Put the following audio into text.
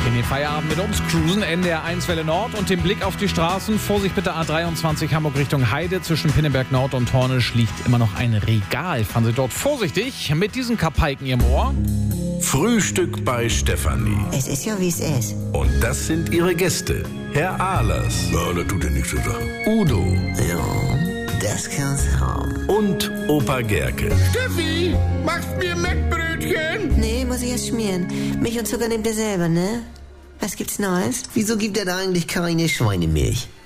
In den Feierabend mit uns cruisen, NDR 1 Welle Nord und den Blick auf die Straßen. Vorsicht bitte, A23 Hamburg Richtung Heide. Zwischen Pinneberg Nord und Hornisch liegt immer noch ein Regal. Fahren Sie dort vorsichtig mit diesen Kapaiken im Ohr. Frühstück bei Stefanie. Es ist ja, wie es ist. Und das sind ihre Gäste. Herr Ahlers. Ja, das tut ja nichts zur Sache. Udo. Ja, das kann's haben. Und Opa Gerke. Steffi, machst mir Mettbrötchen? Nee, muss ich erst schmieren. Milch und Zucker nehmt ihr selber, ne? Was gibt's Neues? Wieso gibt er da eigentlich keine Schweinemilch?